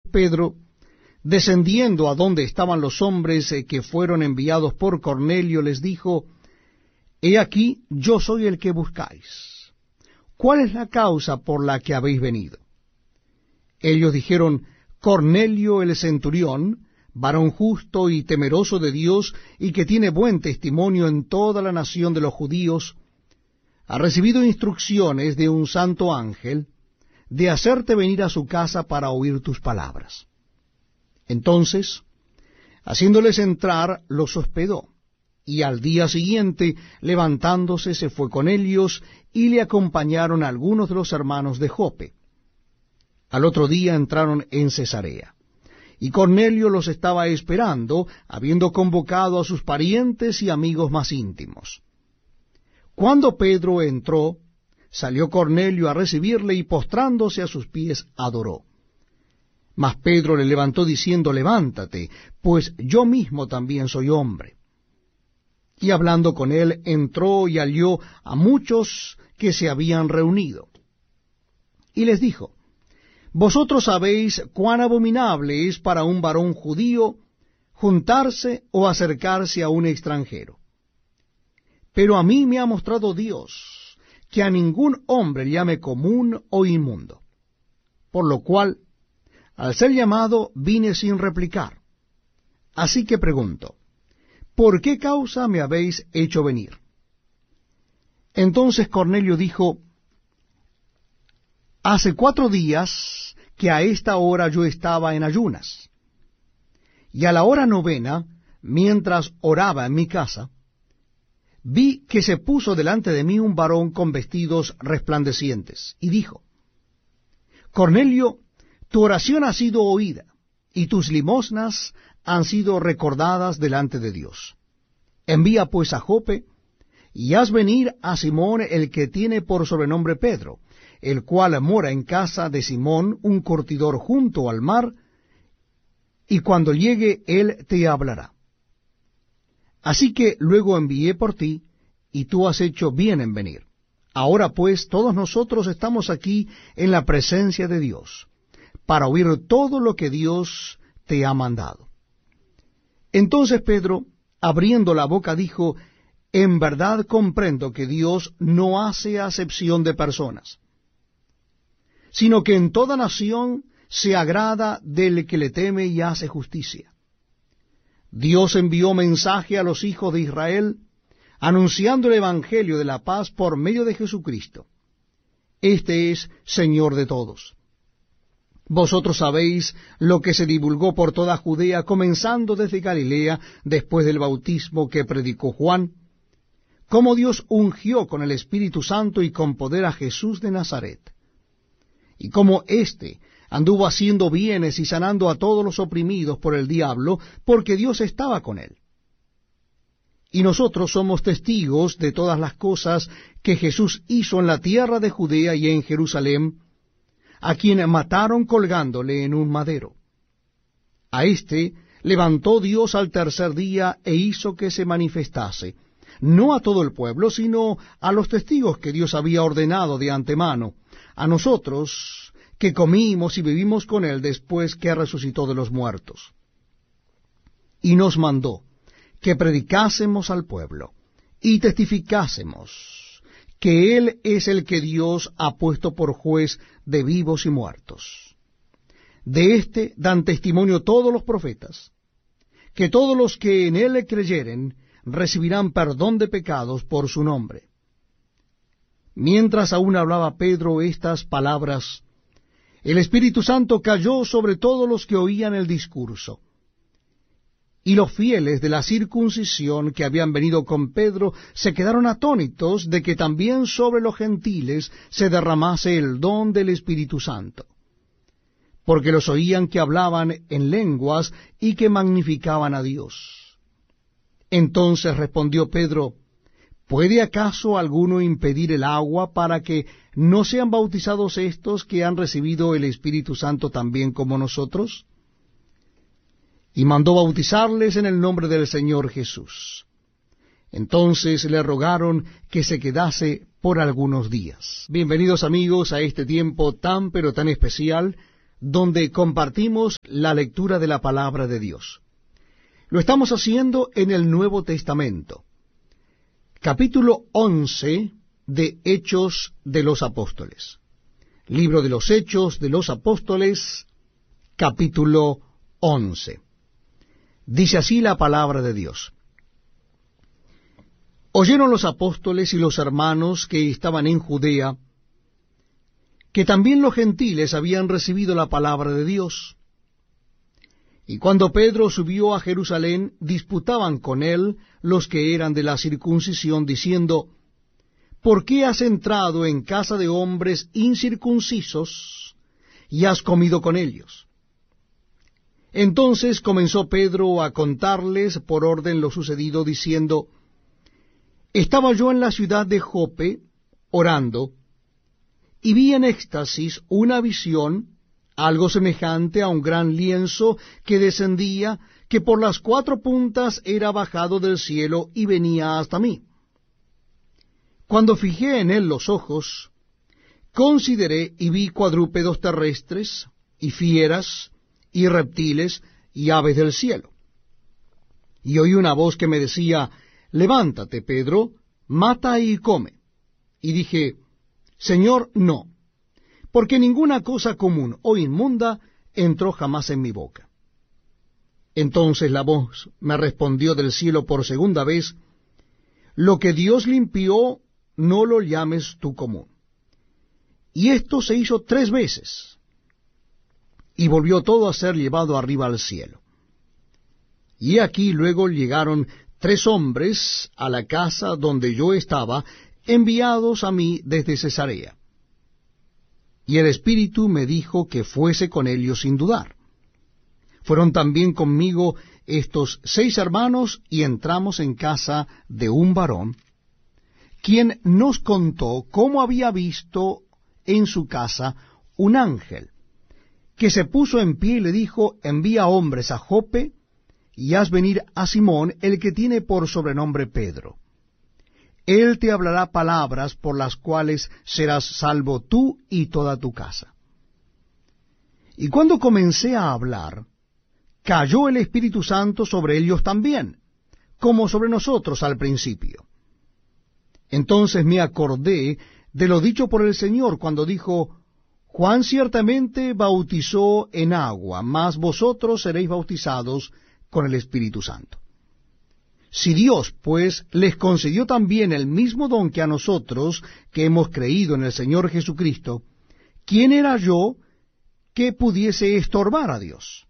Pedro, descendiendo a donde estaban los hombres que fueron enviados por Cornelio, les dijo: He aquí, yo soy el que buscáis. ¿Cuál es la causa por la que habéis venido? Ellos dijeron: Cornelio el centurión, varón justo y temeroso de Dios, y que tiene buen testimonio en toda la nación de los judíos, ha recibido instrucciones de un santo ángel de hacerte venir a su casa para oír tus palabras. Entonces, haciéndoles entrar, los hospedó, y al día siguiente, levantándose, se fue con ellos, y le acompañaron algunos de los hermanos de Jope. Al otro día entraron en Cesarea, y Cornelio los estaba esperando, habiendo convocado a sus parientes y amigos más íntimos. Cuando Pedro entró, salió Cornelio a recibirle, y postrándose a sus pies adoró. Mas Pedro le levantó diciendo: Levántate, pues yo mismo también soy hombre. Y hablando con él, entró y halló a muchos que se habían reunido. Y les dijo: Vosotros sabéis cuán abominable es para un varón judío juntarse o acercarse a un extranjero. Pero a mí me ha mostrado Dios que a ningún hombre llame común o inmundo. Por lo cual, al ser llamado, vine sin replicar. Así que pregunto: ¿por qué causa me habéis hecho venir? Entonces Cornelio dijo: Hace 4 días que a esta hora yo estaba en ayunas, y a la hora 9, mientras oraba en mi casa, vi que se puso delante de mí un varón con vestidos resplandecientes, y dijo: Cornelio, tu oración ha sido oída, y tus limosnas han sido recordadas delante de Dios. Envía pues a Jope, y haz venir a Simón, el que tiene por sobrenombre Pedro, el cual mora en casa de Simón, un curtidor junto al mar, y cuando llegue él te hablará. Así que luego envié por ti, y tú has hecho bien en venir. Ahora pues todos nosotros estamos aquí en la presencia de Dios, para oír todo lo que Dios te ha mandado. Entonces Pedro, abriendo la boca, dijo: En verdad comprendo que Dios no hace acepción de personas, sino que en toda nación se agrada del que le teme y hace justicia. Dios envió mensaje a los hijos de Israel, anunciando el evangelio de la paz por medio de Jesucristo. Este es Señor de todos. Vosotros sabéis lo que se divulgó por toda Judea, comenzando desde Galilea, después del bautismo que predicó Juan, cómo Dios ungió con el Espíritu Santo y con poder a Jesús de Nazaret, y cómo éste anduvo haciendo bienes y sanando a todos los oprimidos por el diablo, porque Dios estaba con él. Y nosotros somos testigos de todas las cosas que Jesús hizo en la tierra de Judea y en Jerusalén, a quien mataron colgándole en un madero. A éste levantó Dios al tercer día e hizo que se manifestase, no a todo el pueblo, sino a los testigos que Dios había ordenado de antemano, a nosotros que comimos y vivimos con él después que resucitó de los muertos. Y nos mandó que predicásemos al pueblo y testificásemos que él es el que Dios ha puesto por juez de vivos y muertos. De éste dan testimonio todos los profetas, que todos los que en él creyeren recibirán perdón de pecados por su nombre. Mientras aún hablaba Pedro estas palabras, el Espíritu Santo cayó sobre todos los que oían el discurso. Y los fieles de la circuncisión que habían venido con Pedro se quedaron atónitos de que también sobre los gentiles se derramase el don del Espíritu Santo, porque los oían que hablaban en lenguas y que magnificaban a Dios. Entonces respondió Pedro: ¿puede acaso alguno impedir el agua para que no sean bautizados estos que han recibido el Espíritu Santo también como nosotros? Y mandó bautizarles en el nombre del Señor Jesús. Entonces le rogaron que se quedase por algunos días. Bienvenidos amigos a este tiempo tan pero tan especial, donde compartimos la lectura de la palabra de Dios. Lo estamos haciendo en el Nuevo Testamento. Capítulo 11 de Hechos de los Apóstoles. Libro de los Hechos de los Apóstoles, capítulo 11. Dice así la palabra de Dios. Oyeron los apóstoles y los hermanos que estaban en Judea, que también los gentiles habían recibido la palabra de Dios. Y cuando Pedro subió a Jerusalén, disputaban con él los que eran de la circuncisión, diciendo, ¿por qué has entrado en casa de hombres incircuncisos y has comido con ellos? Entonces comenzó Pedro a contarles por orden lo sucedido, diciendo, estaba yo en la ciudad de Jope, orando, y vi en éxtasis una visión, algo semejante a un gran lienzo que descendía, que por las 4 puntas era bajado del cielo y venía hasta mí. Cuando fijé en él los ojos, consideré y vi cuadrúpedos terrestres, y fieras, y reptiles, y aves del cielo. Y oí una voz que me decía, levántate, Pedro, mata y come. Y dije, Señor, no, porque ninguna cosa común o inmunda entró jamás en mi boca. Entonces la voz me respondió del cielo por segunda vez, lo que Dios limpió, no lo llames tú común. Y esto se hizo 3 veces, y volvió todo a ser llevado arriba al cielo. Y aquí luego llegaron 3 hombres a la casa donde yo estaba, enviados a mí desde Cesarea. Y el Espíritu me dijo que fuese con ellos sin dudar. Fueron también conmigo estos 6 hermanos, y entramos en casa de un varón, quien nos contó cómo había visto en su casa un ángel, que se puso en pie y le dijo, envía hombres a Jope, y haz venir a Simón, el que tiene por sobrenombre Pedro. Él te hablará palabras por las cuales serás salvo tú y toda tu casa. Y cuando comencé a hablar, cayó el Espíritu Santo sobre ellos también, como sobre nosotros al principio. Entonces me acordé de lo dicho por el Señor cuando dijo, Juan ciertamente bautizó en agua, mas vosotros seréis bautizados con el Espíritu Santo. Si Dios, pues, les concedió también el mismo don que a nosotros, que hemos creído en el Señor Jesucristo, ¿quién era yo que pudiese estorbar a Dios?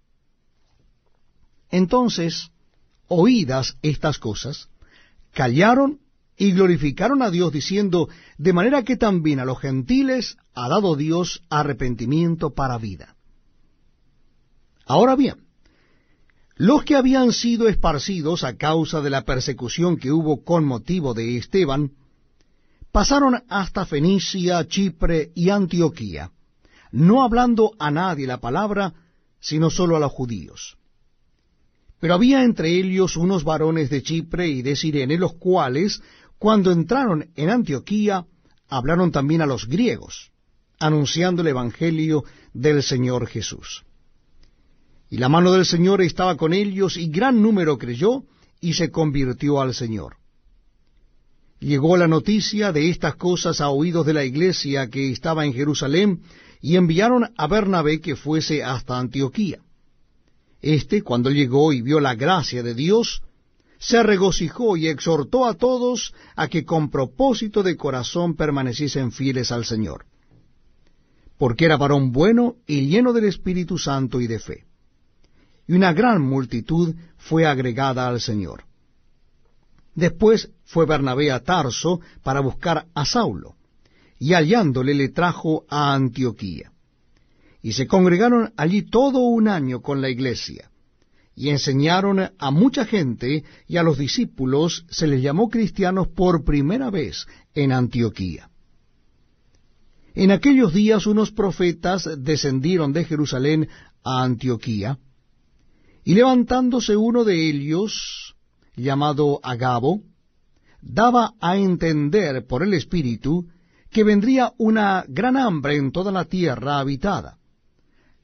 Entonces, oídas estas cosas, callaron y glorificaron a Dios, diciendo, de manera que también a los gentiles ha dado Dios arrepentimiento para vida. Ahora bien, los que habían sido esparcidos a causa de la persecución que hubo con motivo de Esteban, pasaron hasta Fenicia, Chipre y Antioquía, no hablando a nadie la palabra, sino solo a los judíos. Pero había entre ellos unos varones de Chipre y de Cirene, los cuales, cuando entraron en Antioquía, hablaron también a los griegos, anunciando el evangelio del Señor Jesús. Y la mano del Señor estaba con ellos, y gran número creyó, y se convirtió al Señor. Llegó la noticia de estas cosas a oídos de la iglesia que estaba en Jerusalén, y enviaron a Bernabé que fuese hasta Antioquía. Cuando llegó y vio la gracia de Dios, se regocijó y exhortó a todos a que con propósito de corazón permaneciesen fieles al Señor, porque era varón bueno y lleno del Espíritu Santo y de fe. Y una gran multitud fue agregada al Señor. Después fue Bernabé a Tarso para buscar a Saulo, y hallándole le trajo a Antioquía. Y se congregaron allí todo un año con la iglesia, y enseñaron a mucha gente, y a los discípulos se les llamó cristianos por primera vez en Antioquía. En aquellos días unos profetas descendieron de Jerusalén a Antioquía, y levantándose uno de ellos, llamado Agabo, daba a entender por el Espíritu que vendría una gran hambre en toda la tierra habitada,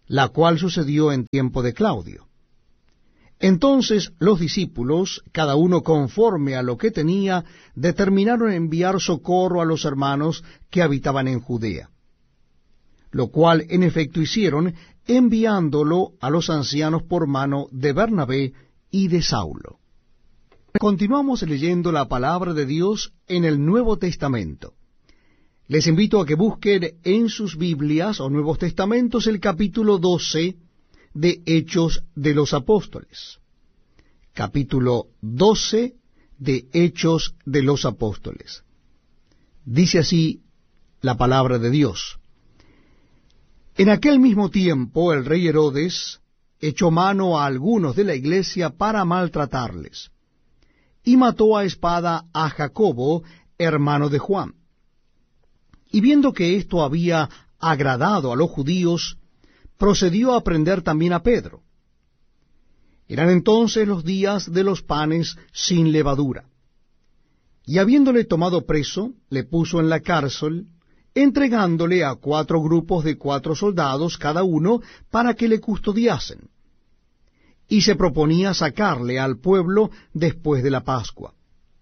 la cual sucedió en tiempo de Claudio. Entonces los discípulos, cada uno conforme a lo que tenía, determinaron enviar socorro a los hermanos que habitaban en Judea, lo cual en efecto hicieron, enviándolo a los ancianos por mano de Bernabé y de Saulo. Continuamos leyendo la palabra de Dios en el Nuevo Testamento. Les invito a que busquen en sus Biblias o Nuevos Testamentos el capítulo 12 de Hechos de los Apóstoles. Capítulo 12 de Hechos de los Apóstoles. Dice así la palabra de Dios. En aquel mismo tiempo el rey Herodes echó mano a algunos de la iglesia para maltratarles, y mató a espada a Jacobo, hermano de Juan. Y viendo que esto había agradado a los judíos, procedió a prender también a Pedro. Eran entonces los días de los panes sin levadura. Y habiéndole tomado preso, le puso en la cárcel, entregándole a 4 grupos de 4 soldados cada uno para que le custodiasen. Y se proponía sacarle al pueblo después de la Pascua.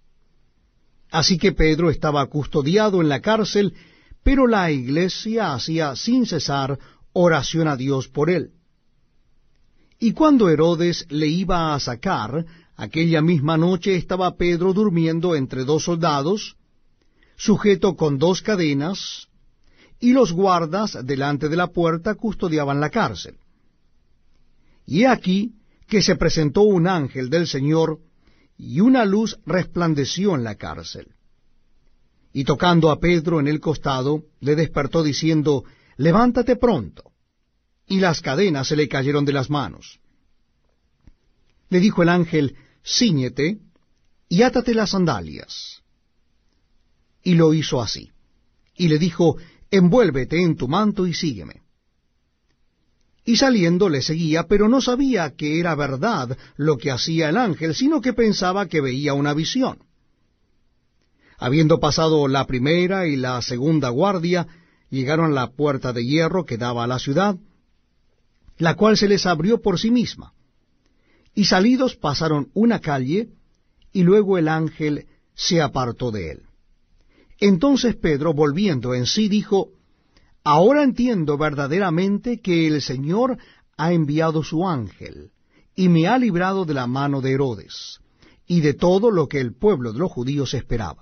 Así que Pedro estaba custodiado en la cárcel, pero la iglesia hacía sin cesar oración a Dios por él. Y cuando Herodes le iba a sacar, aquella misma noche estaba Pedro durmiendo entre 2 soldados, sujeto con 2 cadenas, y los guardas delante de la puerta custodiaban la cárcel. Y he aquí que se presentó un ángel del Señor, y una luz resplandeció en la cárcel. Y tocando a Pedro en el costado, le despertó diciendo, levántate pronto. Y las cadenas se le cayeron de las manos. Le dijo el ángel, cíñete y átate las sandalias. Y lo hizo así. Y le dijo, envuélvete en tu manto y sígueme. Y saliendo le seguía, pero no sabía que era verdad lo que hacía el ángel, sino que pensaba que veía una visión. Habiendo pasado la primera y la segunda guardia, llegaron a la puerta de hierro que daba a la ciudad, la cual se les abrió por sí misma. Y salidos pasaron una calle, y luego el ángel se apartó de él. Entonces Pedro, volviendo en sí, dijo, ahora entiendo verdaderamente que el Señor ha enviado su ángel, y me ha librado de la mano de Herodes, y de todo lo que el pueblo de los judíos esperaba.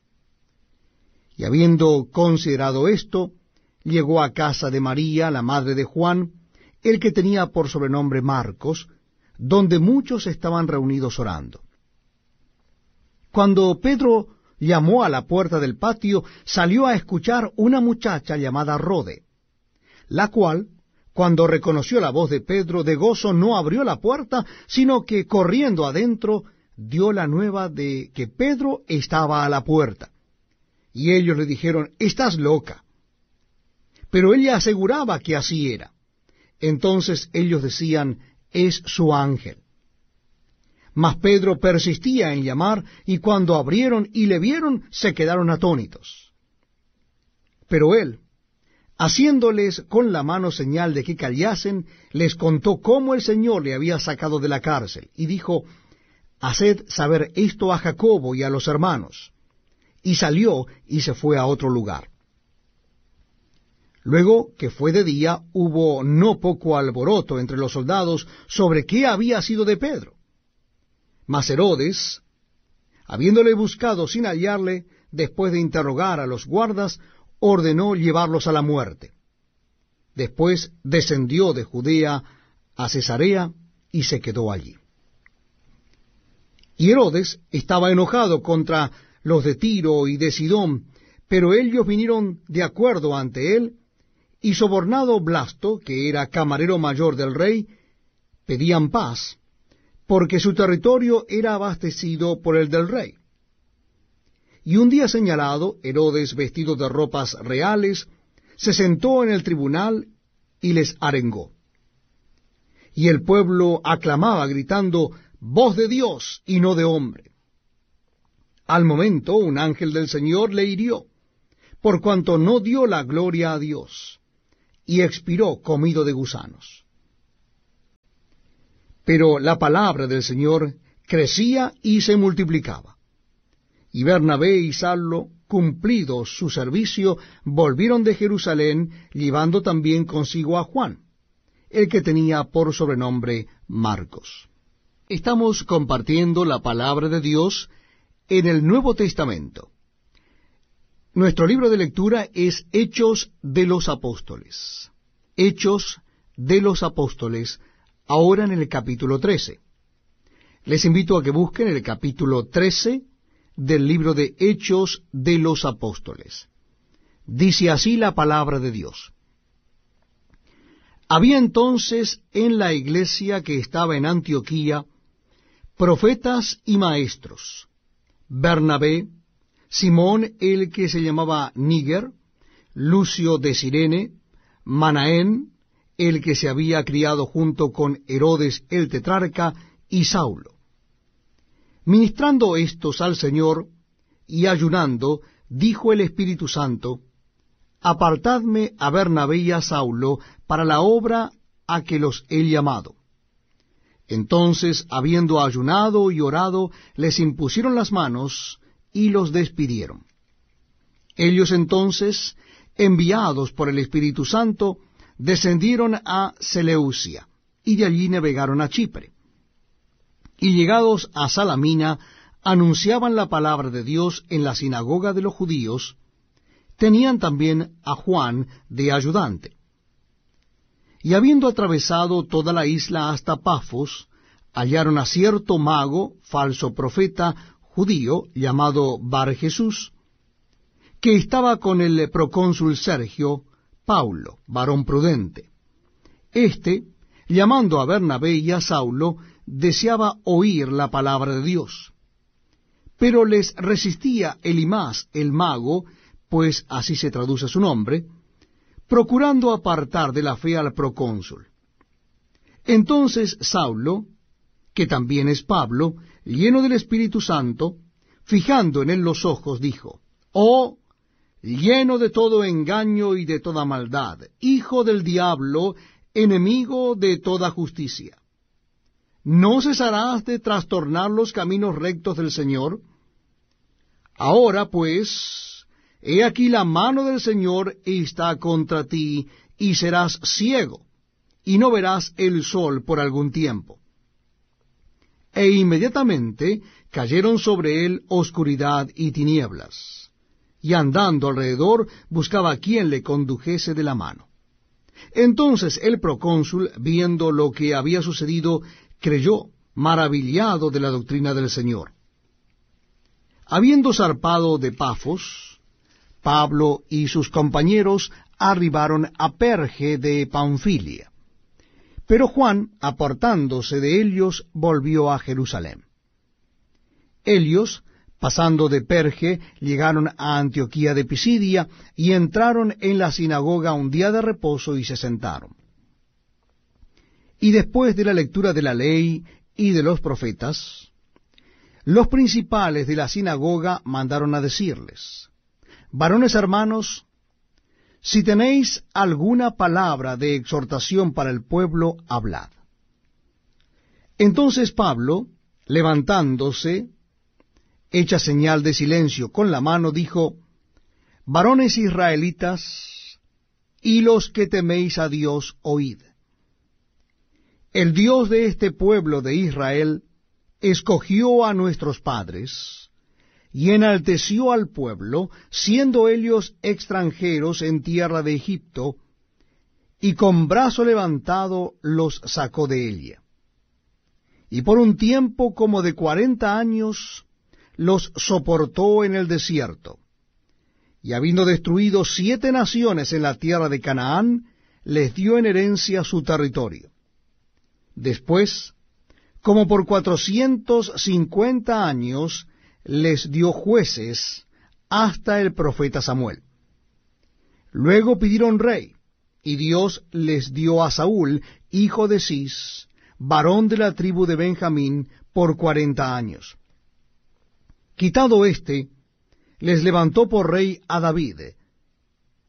Y habiendo considerado esto, llegó a casa de María, la madre de Juan, el que tenía por sobrenombre Marcos, donde muchos estaban reunidos orando. Cuando Pedro llamó a la puerta del patio, salió a escuchar una muchacha llamada Rode, la cual, cuando reconoció la voz de Pedro, de gozo no abrió la puerta, sino que corriendo adentro dio la nueva de que Pedro estaba a la puerta. Y ellos le dijeron, estás loca. Pero ella aseguraba que así era. Entonces ellos decían, es su ángel. Mas Pedro persistía en llamar, y cuando abrieron y le vieron, se quedaron atónitos. Pero él, haciéndoles con la mano señal de que callasen, les contó cómo el Señor le había sacado de la cárcel, y dijo, haced saber esto a Jacobo y a los hermanos. Y salió y se fue a otro lugar. Luego que fue de día, hubo no poco alboroto entre los soldados sobre qué había sido de Pedro. Mas Herodes, habiéndole buscado sin hallarle, después de interrogar a los guardas, ordenó llevarlos a la muerte. Después descendió de Judea a Cesarea y se quedó allí. Y Herodes estaba enojado contra los de Tiro y de Sidón, pero ellos vinieron de acuerdo ante él, y sobornado Blasto, que era camarero mayor del rey, pedían paz, porque su territorio era abastecido por el del rey. Y un día señalado, Herodes, vestido de ropas reales, se sentó en el tribunal y les arengó. Y el pueblo aclamaba, gritando, voz de Dios y no de hombre. Al momento un ángel del Señor le hirió, por cuanto no dio la gloria a Dios, y expiró comido de gusanos. Pero la palabra del Señor crecía y se multiplicaba. Y Bernabé y Saulo, cumplido su servicio, volvieron de Jerusalén, llevando también consigo a Juan, el que tenía por sobrenombre Marcos. Estamos compartiendo la palabra de Dios en el Nuevo Testamento. Nuestro libro de lectura es Hechos de los Apóstoles. Hechos de los Apóstoles, ahora en el capítulo 13. Les invito a que busquen el capítulo 13 del libro de Hechos de los Apóstoles. Dice así la palabra de Dios. Había entonces en la iglesia que estaba en Antioquía profetas y maestros: Bernabé, Simón el que se llamaba Níger, Lucio de Cirene, Manaén, el que se había criado junto con Herodes el tetrarca, y Saulo. Ministrando éstos al Señor y ayunando, dijo el Espíritu Santo: Apartadme a Bernabé y a Saulo para la obra a que los he llamado. Entonces, habiendo ayunado y orado, les impusieron las manos y los despidieron. Ellos entonces, enviados por el Espíritu Santo, descendieron a Seleucia, y de allí navegaron a Chipre. Y llegados a Salamina, anunciaban la palabra de Dios en la sinagoga de los judíos. Tenían también a Juan de ayudante. Y habiendo atravesado toda la isla hasta Pafos, hallaron a cierto mago, falso profeta, judío, llamado Bar Jesús, que estaba con el procónsul Sergio, Paulo, varón prudente. Este, llamando a Bernabé y a Saulo, deseaba oír la palabra de Dios. Pero les resistía Elimas el mago, pues así se traduce su nombre, procurando apartar de la fe al procónsul. Entonces Saulo, que también es Pablo, lleno del Espíritu Santo, fijando en él los ojos, dijo: Oh, lleno de todo engaño y de toda maldad, hijo del diablo, enemigo de toda justicia, ¿no cesarás de trastornar los caminos rectos del Señor? Ahora pues, he aquí la mano del Señor está contra ti, y serás ciego, y no verás el sol por algún tiempo. E inmediatamente cayeron sobre él oscuridad y tinieblas, y andando alrededor buscaba a quien le condujese de la mano. Entonces el procónsul, viendo lo que había sucedido, creyó, maravillado de la doctrina del Señor. Habiendo zarpado de Pafos, Pablo y sus compañeros arribaron a Perge de Panfilia. Pero Juan, apartándose de ellos, volvió a Jerusalén. Ellos, pasando de Perge, llegaron a Antioquía de Pisidia, y entraron en la sinagoga un día de reposo, y se sentaron. Y después de la lectura de la ley y de los profetas, los principales de la sinagoga mandaron a decirles: Varones hermanos, si tenéis alguna palabra de exhortación para el pueblo, hablad. Entonces Pablo, levantándose, hecha señal de silencio con la mano, dijo: Varones israelitas, y los que teméis a Dios, oíd. El Dios de este pueblo de Israel escogió a nuestros padres, y enalteció al pueblo, siendo ellos extranjeros en tierra de Egipto, y con brazo levantado los sacó de ella. Y por un tiempo como de 40 años los soportó en el desierto, y habiendo destruido 7 naciones en la tierra de Canaán, les dio en herencia su territorio. Después, como por 450 años, les dio jueces hasta el profeta Samuel. Luego pidieron rey, y Dios les dio a Saúl, hijo de Cis, varón de la tribu de Benjamín, por 40 años. Quitado éste, les levantó por rey a David,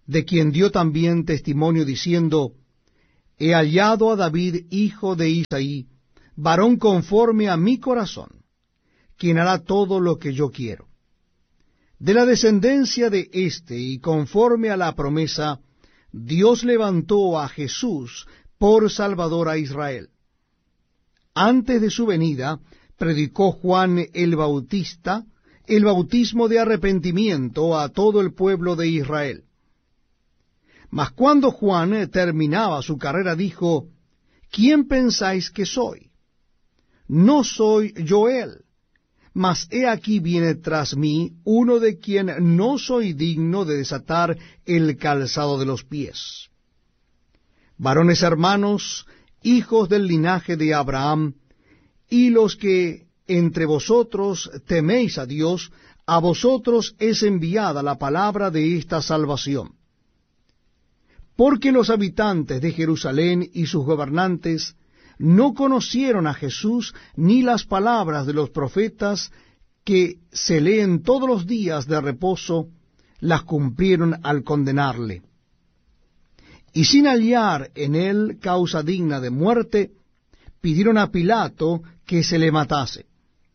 de quien dio también testimonio diciendo, he hallado a David, hijo de Isaí, varón conforme a mi corazón, quien hará todo lo que yo quiero. De la descendencia de éste, y conforme a la promesa, Dios levantó a Jesús por Salvador a Israel. Antes de su venida, predicó Juan el Bautista el bautismo de arrepentimiento a todo el pueblo de Israel. Mas cuando Juan terminaba su carrera, dijo, ¿quién pensáis que soy? No soy yo él, mas he aquí viene tras mí uno de quien no soy digno de desatar el calzado de los pies. Varones hermanos, hijos del linaje de Abraham, y los que entre vosotros teméis a Dios, a vosotros es enviada la palabra de esta salvación. Porque los habitantes de Jerusalén y sus gobernantes no conocieron a Jesús, ni las palabras de los profetas que se leen todos los días de reposo, las cumplieron al condenarle. Y sin hallar en él causa digna de muerte, pidieron a Pilato que se le matase.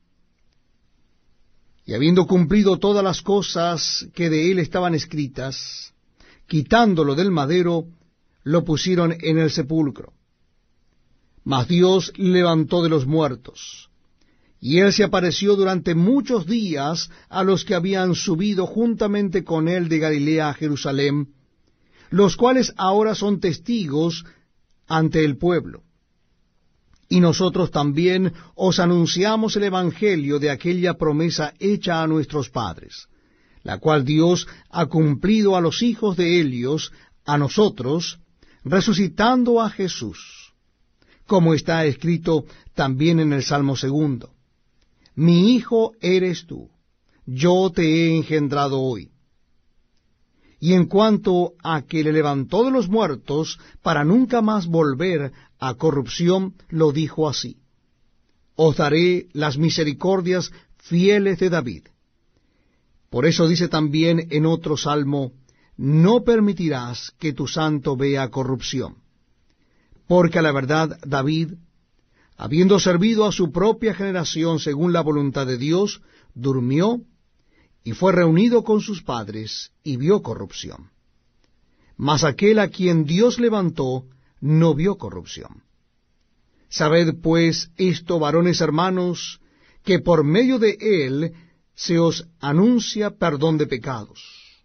Y habiendo cumplido todas las cosas que de él estaban escritas, quitándolo del madero, lo pusieron en el sepulcro. Mas Dios le levantó de los muertos, y él se apareció durante muchos días a los que habían subido juntamente con él de Galilea a Jerusalén, los cuales ahora son testigos ante el pueblo. Y nosotros también os anunciamos el evangelio de aquella promesa hecha a nuestros padres, la cual Dios ha cumplido a los hijos de ellos, a nosotros, resucitando a Jesús, como está escrito también en el Salmo 2. Mi hijo eres tú, yo te he engendrado hoy. Y en cuanto a que le levantó de los muertos para nunca más volver a corrupción, lo dijo así: os daré las misericordias fieles de David. Por eso dice también en otro salmo, no permitirás que tu santo vea corrupción. Porque a la verdad David, habiendo servido a su propia generación según la voluntad de Dios, durmió y fue reunido con sus padres y vio corrupción. Mas aquel a quien Dios levantó no vio corrupción. Sabed pues esto, varones hermanos, que por medio de él se os anuncia perdón de pecados,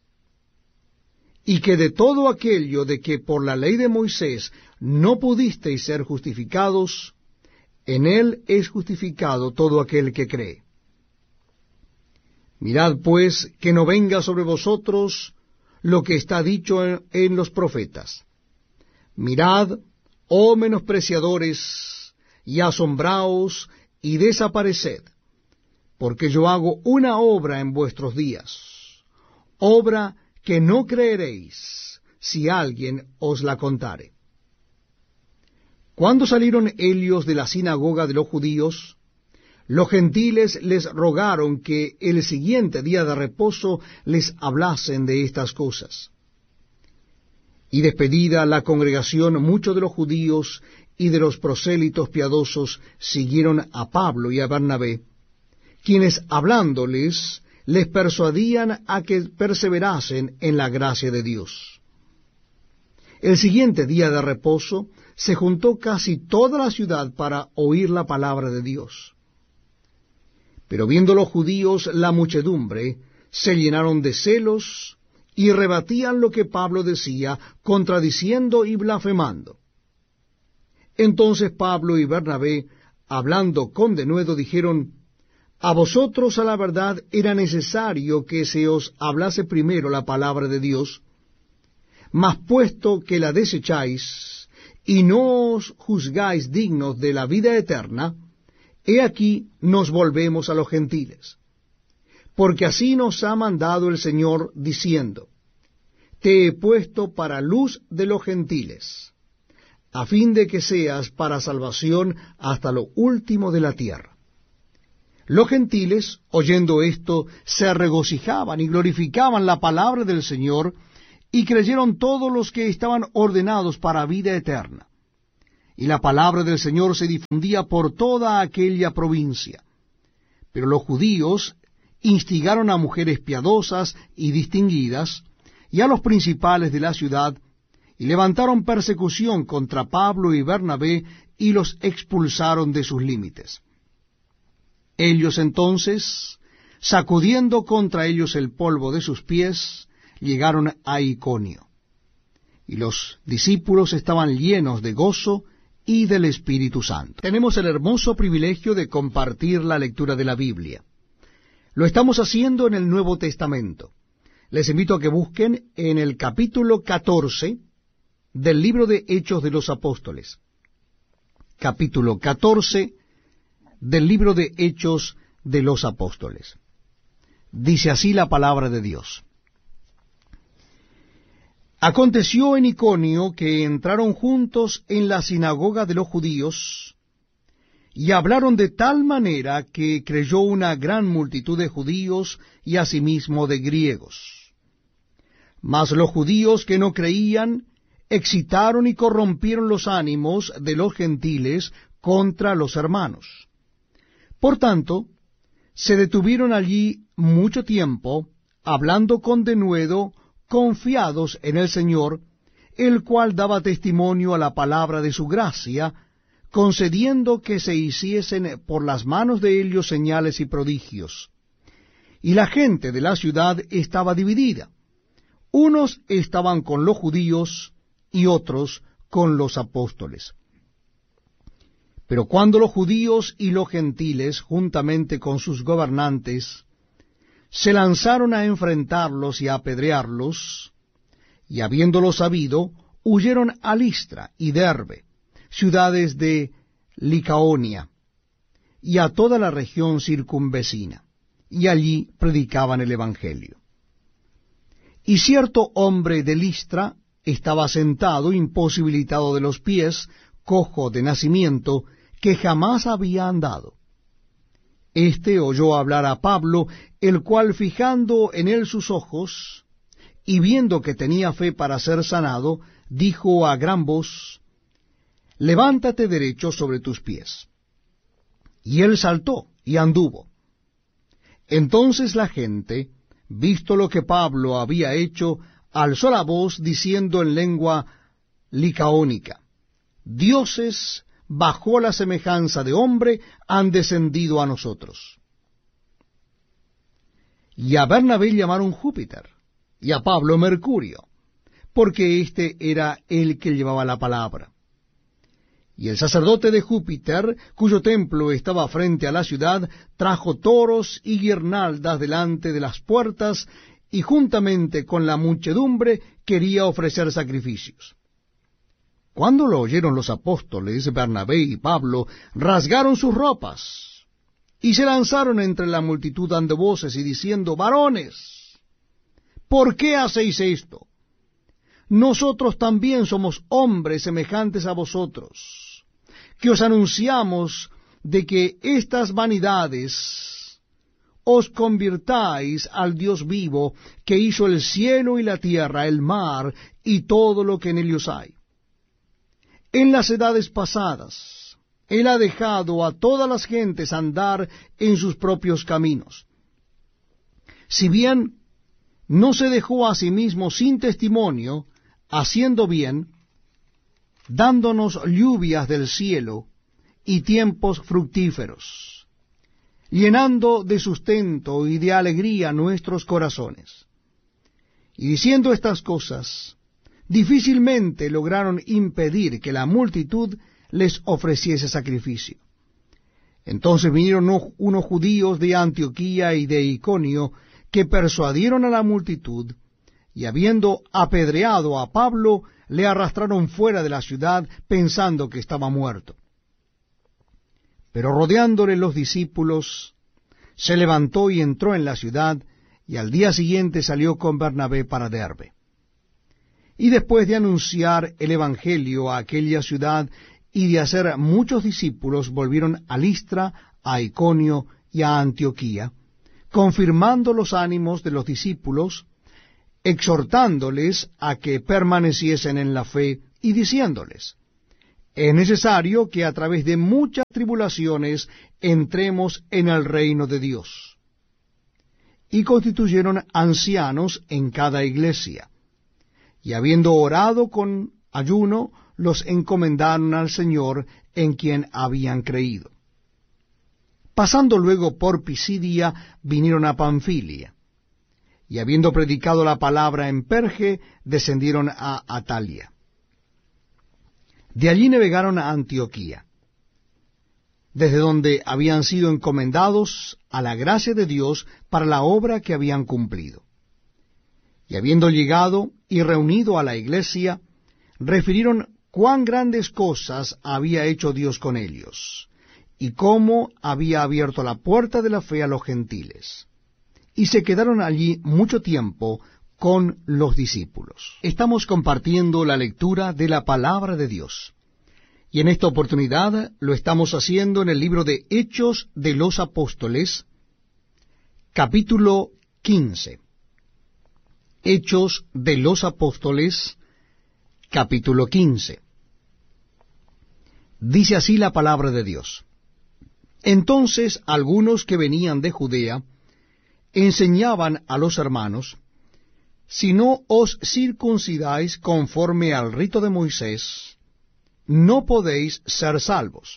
y que de todo aquello de que por la ley de Moisés no pudisteis ser justificados, en él es justificado todo aquel que cree. Mirad pues que no venga sobre vosotros lo que está dicho en los profetas. Mirad, oh menospreciadores, y asombraos, y desapareced, porque yo hago una obra en vuestros días, obra que no creeréis si alguien os la contare. Cuando salieron ellos de la sinagoga de los judíos, los gentiles les rogaron que el siguiente día de reposo les hablasen de estas cosas. Y despedida la congregación, muchos de los judíos y de los prosélitos piadosos siguieron a Pablo y a Bernabé, quienes hablándoles les persuadían a que perseverasen en la gracia de Dios. El siguiente día de reposo se juntó casi toda la ciudad para oír la palabra de Dios. Pero viendo los judíos la muchedumbre, se llenaron de celos y rebatían lo que Pablo decía, contradiciendo y blasfemando. Entonces Pablo y Bernabé, hablando con denuedo, dijeron: a vosotros a la verdad era necesario que se os hablase primero la palabra de Dios, mas puesto que la desecháis y no os juzgáis dignos de la vida eterna, he aquí nos volvemos a los gentiles. Porque así nos ha mandado el Señor, diciendo: te he puesto para luz de los gentiles, a fin de que seas para salvación hasta lo último de la tierra. Los gentiles, oyendo esto, se regocijaban y glorificaban la palabra del Señor, y creyeron todos los que estaban ordenados para vida eterna. Y la palabra del Señor se difundía por toda aquella provincia. Pero los judíos instigaron a mujeres piadosas y distinguidas, y a los principales de la ciudad, y levantaron persecución contra Pablo y Bernabé, y los expulsaron de sus límites. Ellos entonces, sacudiendo contra ellos el polvo de sus pies, llegaron a Iconio. Y los discípulos estaban llenos de gozo y del Espíritu Santo. Tenemos el hermoso privilegio de compartir la lectura de la Biblia. Lo estamos haciendo en el Nuevo Testamento. Les invito a que busquen en el capítulo 14 del libro de Hechos de los Apóstoles. Capítulo 14 del libro de Hechos de los Apóstoles. Dice así la palabra de Dios. Aconteció en Iconio que entraron juntos en la sinagoga de los judíos, y hablaron de tal manera que creyó una gran multitud de judíos y asimismo de griegos. Mas los judíos que no creían excitaron y corrompieron los ánimos de los gentiles contra los hermanos. Por tanto, se detuvieron allí mucho tiempo, hablando con denuedo, confiados en el Señor, el cual daba testimonio a la palabra de su gracia, concediendo que se hiciesen por las manos de ellos señales y prodigios. Y la gente de la ciudad estaba dividida. Unos estaban con los judíos y otros con los apóstoles. Pero cuando los judíos y los gentiles, juntamente con sus gobernantes, se lanzaron a enfrentarlos y a apedrearlos, y habiéndolo sabido, huyeron a Listra y Derbe, ciudades de Licaonia, y a toda la región circunvecina, y allí predicaban el Evangelio. Y cierto hombre de Listra estaba sentado, imposibilitado de los pies, cojo de nacimiento, que jamás había andado. Este oyó hablar a Pablo, el cual, fijando en él sus ojos, y viendo que tenía fe para ser sanado, dijo a gran voz, «Levántate derecho sobre tus pies». Y él saltó y anduvo. Entonces la gente, visto lo que Pablo había hecho, alzó la voz diciendo en lengua licaónica, «Dioses bajo la semejanza de hombre han descendido a nosotros». Y a Bernabé llamaron Júpiter, y a Pablo Mercurio, porque éste era el que llevaba la palabra. Y el sacerdote de Júpiter, cuyo templo estaba frente a la ciudad, trajo toros y guirnaldas delante de las puertas, y juntamente con la muchedumbre quería ofrecer sacrificios. Cuando lo oyeron los apóstoles, Bernabé y Pablo rasgaron sus ropas, y se lanzaron entre la multitud dando voces y diciendo, «Varones, ¿por qué hacéis esto? Nosotros también somos hombres semejantes a vosotros, que os anunciamos de que estas vanidades os convirtáis al Dios vivo, que hizo el cielo y la tierra, el mar y todo lo que en ellos hay. En las edades pasadas, Él ha dejado a todas las gentes andar en sus propios caminos. Si bien no se dejó a sí mismo sin testimonio, haciendo bien, dándonos lluvias del cielo y tiempos fructíferos, llenando de sustento y de alegría nuestros corazones. Y diciendo estas cosas, difícilmente lograron impedir que la multitud les ofreciese sacrificio. Entonces vinieron unos judíos de Antioquía y de Iconio, que persuadieron a la multitud, y habiendo apedreado a Pablo, le arrastraron fuera de la ciudad, pensando que estaba muerto. Pero rodeándole los discípulos, se levantó y entró en la ciudad, y al día siguiente salió con Bernabé para Derbe. Y después de anunciar el Evangelio a aquella ciudad y de hacer muchos discípulos, volvieron a Listra, a Iconio y a Antioquía, confirmando los ánimos de los discípulos exhortándoles a que permaneciesen en la fe y diciéndoles: es necesario que a través de muchas tribulaciones entremos en el reino de Dios. Y constituyeron ancianos en cada iglesia, y habiendo orado con ayuno, los encomendaron al Señor en quien habían creído. Pasando luego por Pisidia, vinieron a Panfilia, y habiendo predicado la palabra en Perge, descendieron a Atalia. De allí navegaron a Antioquía, desde donde habían sido encomendados a la gracia de Dios para la obra que habían cumplido. Y habiendo llegado y reunido a la iglesia, refirieron cuán grandes cosas había hecho Dios con ellos, y cómo había abierto la puerta de la fe a los gentiles. Y se quedaron allí mucho tiempo con los discípulos. Estamos compartiendo la lectura de la palabra de Dios, y en esta oportunidad lo estamos haciendo en el libro de Hechos de los Apóstoles, capítulo 15. Hechos de los Apóstoles, capítulo 15. Dice así la palabra de Dios. Entonces algunos que venían de Judea enseñaban a los hermanos: si no os circuncidáis conforme al rito de Moisés, no podéis ser salvos.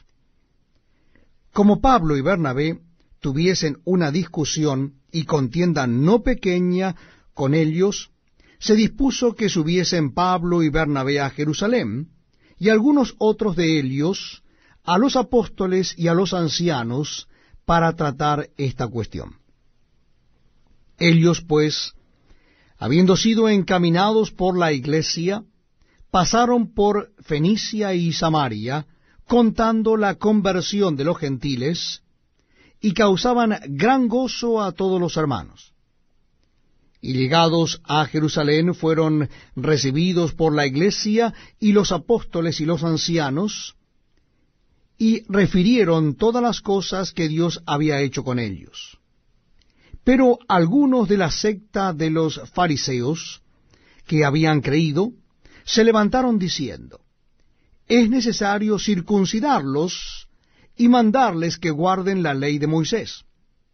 Como Pablo y Bernabé tuviesen una discusión y contienda no pequeña con ellos, se dispuso que subiesen Pablo y Bernabé a Jerusalén, y algunos otros de ellos a los apóstoles y a los ancianos, para tratar esta cuestión. Ellos, pues, habiendo sido encaminados por la iglesia, pasaron por Fenicia y Samaria, contando la conversión de los gentiles, y causaban gran gozo a todos los hermanos. Y llegados a Jerusalén fueron recibidos por la iglesia y los apóstoles y los ancianos, y refirieron todas las cosas que Dios había hecho con ellos. Pero algunos de la secta de los fariseos, que habían creído, se levantaron diciendo: es necesario circuncidarlos y mandarles que guarden la ley de Moisés.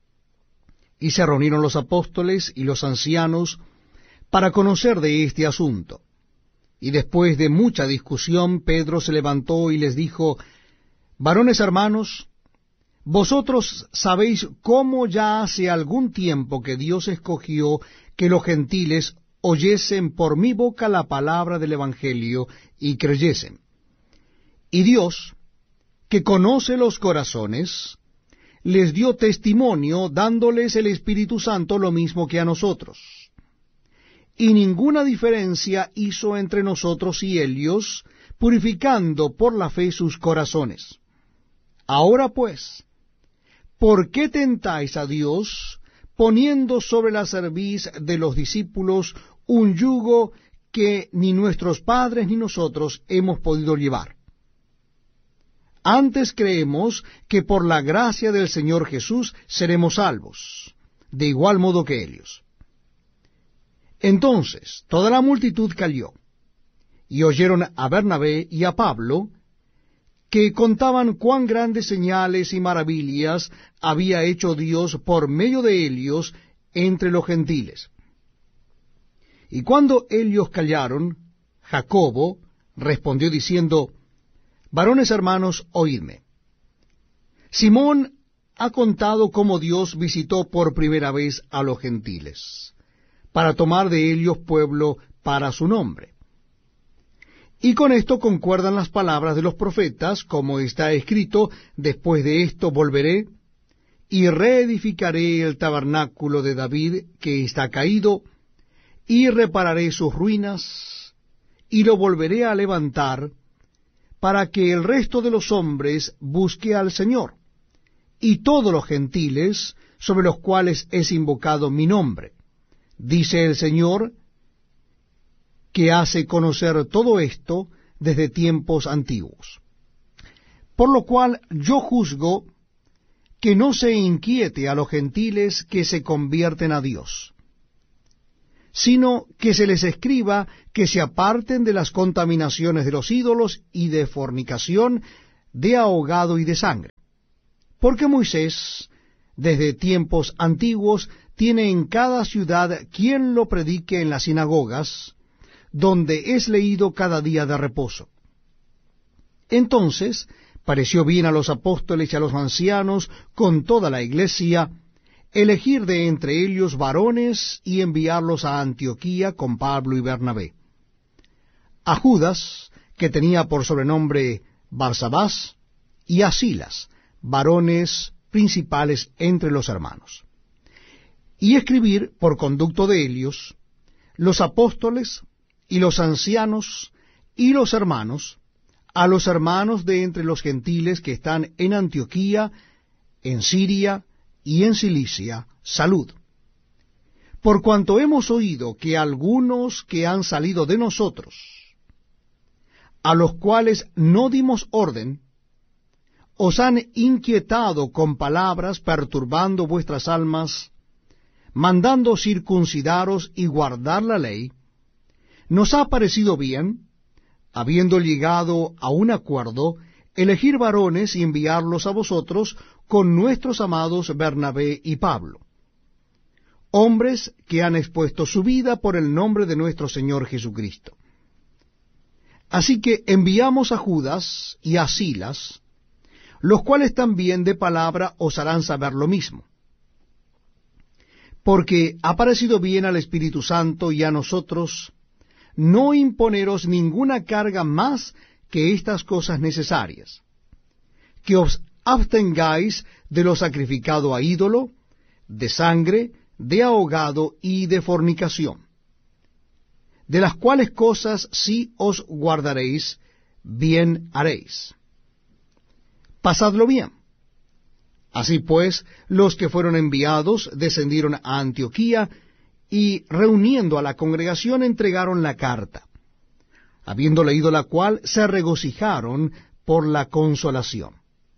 Y se reunieron los apóstoles y los ancianos para conocer de este asunto. Y después de mucha discusión, Pedro se levantó y les dijo: varones hermanos, vosotros sabéis cómo ya hace algún tiempo que Dios escogió que los gentiles oyesen por mi boca la palabra del Evangelio y creyesen. Y Dios, que conoce los corazones, les dio testimonio dándoles el Espíritu Santo lo mismo que a nosotros. Y ninguna diferencia hizo entre nosotros y ellos, purificando por la fe sus corazones. Ahora pues, ¿por qué tentáis a Dios, poniendo sobre la cerviz de los discípulos un yugo que ni nuestros padres ni nosotros hemos podido llevar? Antes creemos que por la gracia del Señor Jesús seremos salvos, de igual modo que ellos. Entonces toda la multitud calló, y oyeron a Bernabé y a Pablo, que contaban cuán grandes señales y maravillas había hecho Dios por medio de ellos entre los gentiles. Y cuando ellos callaron, Jacobo respondió diciendo: varones hermanos, oídme. Simón ha contado cómo Dios visitó por primera vez a los gentiles, para tomar de ellos pueblo para su nombre. Y con esto concuerdan las palabras de los profetas, como está escrito: después de esto volveré, y reedificaré el tabernáculo de David que está caído, y repararé sus ruinas, y lo volveré a levantar, para que el resto de los hombres busque al Señor, y todos los gentiles sobre los cuales es invocado mi nombre, dice el Señor, que hace conocer todo esto desde tiempos antiguos. Por lo cual yo juzgo que no se inquiete a los gentiles que se convierten a Dios, sino que se les escriba que se aparten de las contaminaciones de los ídolos y de fornicación, de ahogado y de sangre. Porque Moisés, desde tiempos antiguos, tiene en cada ciudad quien lo predique en las sinagogas, donde es leído cada día de reposo. Entonces pareció bien a los apóstoles y a los ancianos, con toda la iglesia, elegir de entre ellos varones y enviarlos a Antioquía con Pablo y Bernabé. A Judas, que tenía por sobrenombre Barsabás, y a Silas, varones principales entre los hermanos. Y escribir, por conducto de ellos, los apóstoles y los ancianos y los hermanos, a los hermanos de entre los gentiles que están en Antioquía, en Siria y en Cilicia, salud. Por cuanto hemos oído que algunos que han salido de nosotros, a los cuales no dimos orden, os han inquietado con palabras, perturbando vuestras almas, mandando circuncidaros y guardar la ley, nos ha parecido bien, habiendo llegado a un acuerdo, elegir varones y enviarlos a vosotros con nuestros amados Bernabé y Pablo, hombres que han expuesto su vida por el nombre de nuestro Señor Jesucristo. Así que enviamos a Judas y a Silas, los cuales también de palabra os harán saber lo mismo. Porque ha parecido bien al Espíritu Santo y a nosotros no imponeros ninguna carga más que estas cosas necesarias, que os abstengáis de lo sacrificado a ídolo, de sangre, de ahogado y de fornicación, de las cuales cosas si os guardaréis, bien haréis. Pasadlo bien. Así pues, los que fueron enviados descendieron a Antioquía, y reuniendo a la congregación entregaron la carta, habiendo leído la cual se regocijaron por la consolación.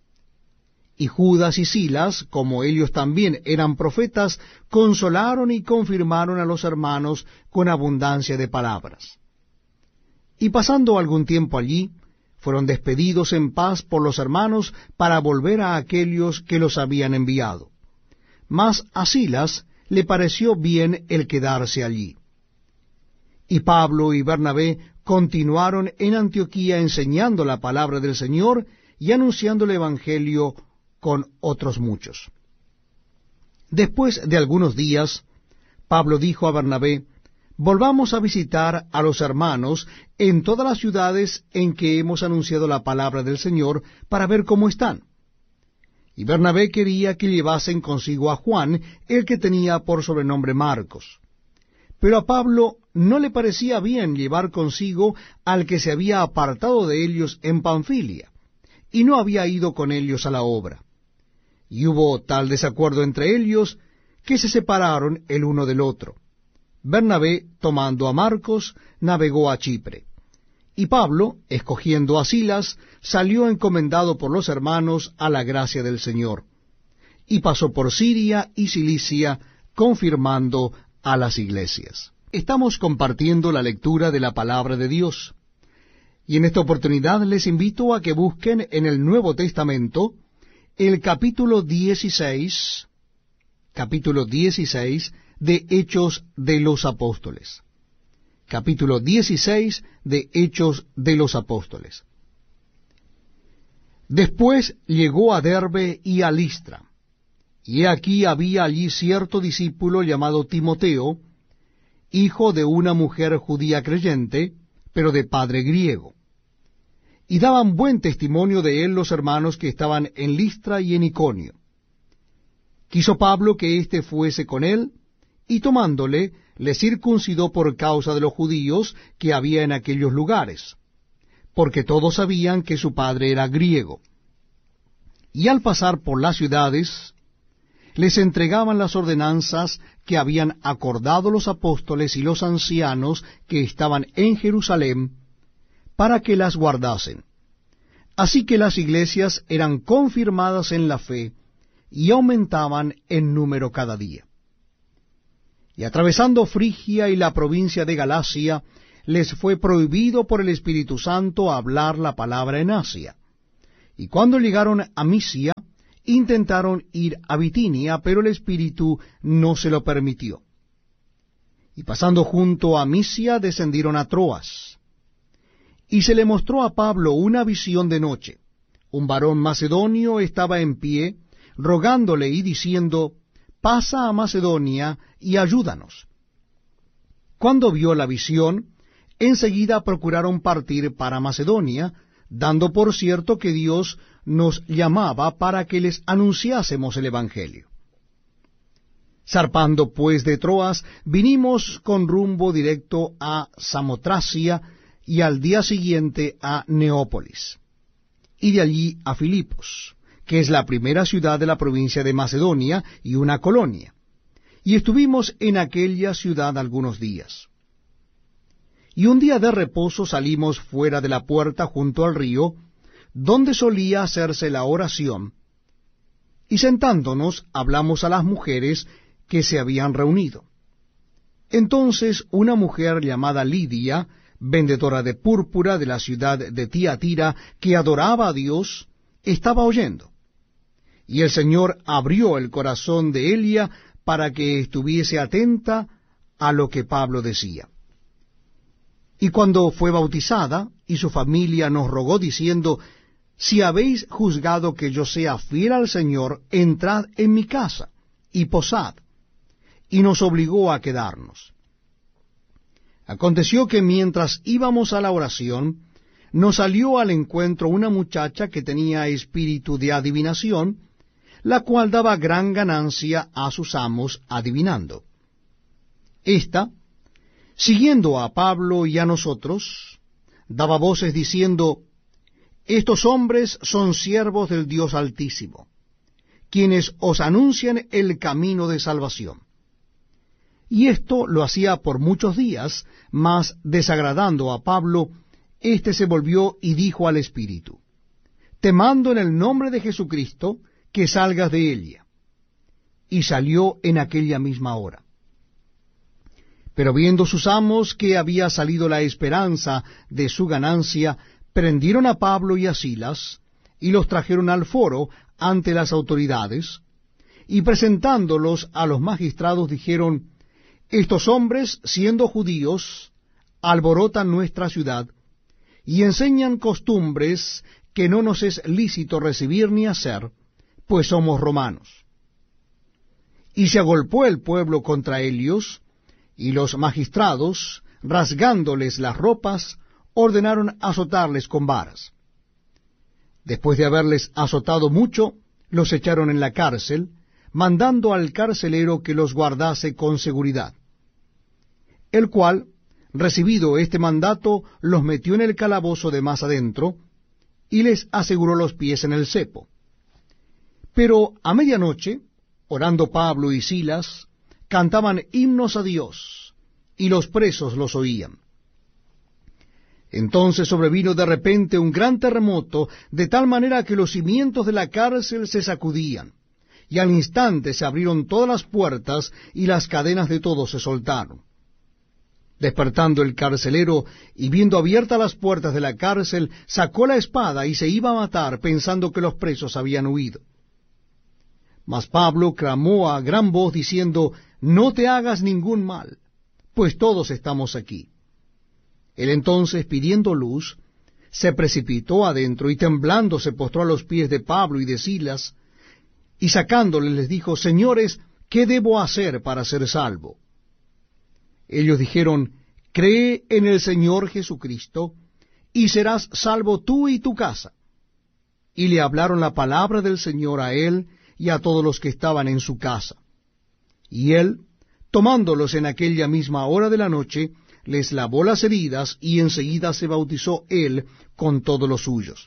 Y Judas y Silas, como ellos también eran profetas, consolaron y confirmaron a los hermanos con abundancia de palabras. Y pasando algún tiempo allí, fueron despedidos en paz por los hermanos para volver a aquellos que los habían enviado. Mas a Silas le pareció bien el quedarse allí. Y Pablo y Bernabé continuaron en Antioquía enseñando la palabra del Señor y anunciando el Evangelio con otros muchos. Después de algunos días, Pablo dijo a Bernabé: volvamos a visitar a los hermanos en todas las ciudades en que hemos anunciado la palabra del Señor, para ver cómo están. Y Bernabé quería que llevasen consigo a Juan, el que tenía por sobrenombre Marcos. Pero a Pablo no le parecía bien llevar consigo al que se había apartado de ellos en Panfilia, y no había ido con ellos a la obra. Y hubo tal desacuerdo entre ellos, que se separaron el uno del otro. Bernabé, tomando a Marcos, navegó a Chipre. Y Pablo, escogiendo a Silas, salió encomendado por los hermanos a la gracia del Señor, y pasó por Siria y Cilicia, confirmando a las iglesias. Estamos compartiendo la lectura de la palabra de Dios, y en esta oportunidad les invito a que busquen en el Nuevo Testamento el capítulo 16 de Hechos de los Apóstoles. Capítulo 16 de Hechos de los Apóstoles. Después llegó a Derbe y a Listra, y he aquí había allí cierto discípulo llamado Timoteo, hijo de una mujer judía creyente, pero de padre griego. Y daban buen testimonio de él los hermanos que estaban en Listra y en Iconio. Quiso Pablo que éste fuese con él, y tomándole, le circuncidó por causa de los judíos que había en aquellos lugares, porque todos sabían que su padre era griego. Y al pasar por las ciudades, les entregaban las ordenanzas que habían acordado los apóstoles y los ancianos que estaban en Jerusalén, para que las guardasen. Así que las iglesias eran confirmadas en la fe, y aumentaban en número cada día. Y atravesando Frigia y la provincia de Galacia, les fue prohibido por el Espíritu Santo hablar la palabra en Asia. Y cuando llegaron a Misia, intentaron ir a Bitinia, pero el Espíritu no se lo permitió. Y pasando junto a Misia, descendieron a Troas. Y se le mostró a Pablo una visión de noche. Un varón macedonio estaba en pie, rogándole y diciendo, pasa a Macedonia y ayúdanos. Cuando vio la visión, enseguida procuraron partir para Macedonia, dando por cierto que Dios nos llamaba para que les anunciásemos el Evangelio. Zarpando pues de Troas, vinimos con rumbo directo a Samotracia y al día siguiente a Neópolis, y de allí a Filipos, que es la primera ciudad de la provincia de Macedonia y una colonia, y estuvimos en aquella ciudad algunos días. Y un día de reposo salimos fuera de la puerta junto al río, donde solía hacerse la oración, y sentándonos hablamos a las mujeres que se habían reunido. Entonces una mujer llamada Lidia, vendedora de púrpura de la ciudad de Tiatira, que adoraba a Dios, estaba oyendo. Y el Señor abrió el corazón de Elia para que estuviese atenta a lo que Pablo decía. Y cuando fue bautizada, y su familia nos rogó diciendo, si habéis juzgado que yo sea fiel al Señor, entrad en mi casa, y posad. Y nos obligó a quedarnos. Aconteció que mientras íbamos a la oración, nos salió al encuentro una muchacha que tenía espíritu de adivinación, la cual daba gran ganancia a sus amos adivinando. Esta, siguiendo a Pablo y a nosotros, daba voces diciendo, estos hombres son siervos del Dios Altísimo, quienes os anuncian el camino de salvación. Y esto lo hacía por muchos días, mas desagradando a Pablo, éste se volvió y dijo al espíritu, te mando en el nombre de Jesucristo, que salgas de ella. Y salió en aquella misma hora. Pero viendo sus amos que había salido la esperanza de su ganancia, prendieron a Pablo y a Silas, y los trajeron al foro ante las autoridades, y presentándolos a los magistrados dijeron, estos hombres, siendo judíos, alborotan nuestra ciudad, y enseñan costumbres que no nos es lícito recibir ni hacer, pues somos romanos. Y se agolpó el pueblo contra ellos, y los magistrados, rasgándoles las ropas, ordenaron azotarles con varas. Después de haberles azotado mucho, los echaron en la cárcel, mandando al carcelero que los guardase con seguridad, el cual, recibido este mandato, los metió en el calabozo de más adentro, y les aseguró los pies en el cepo. Pero a medianoche, orando Pablo y Silas, cantaban himnos a Dios, y los presos los oían. Entonces sobrevino de repente un gran terremoto, de tal manera que los cimientos de la cárcel se sacudían, y al instante se abrieron todas las puertas, y las cadenas de todos se soltaron. Despertando el carcelero, y viendo abiertas las puertas de la cárcel, sacó la espada y se iba a matar, pensando que los presos habían huido. Mas Pablo clamó a gran voz, diciendo, no te hagas ningún mal, pues todos estamos aquí. Él entonces, pidiendo luz, se precipitó adentro, y temblando se postró a los pies de Pablo y de Silas, y sacándoles les dijo, señores, ¿qué debo hacer para ser salvo? Ellos dijeron, cree en el Señor Jesucristo, y serás salvo tú y tu casa. Y le hablaron la palabra del Señor a él y a todos los que estaban en su casa. Y él, tomándolos en aquella misma hora de la noche, les lavó las heridas, y enseguida se bautizó él con todos los suyos.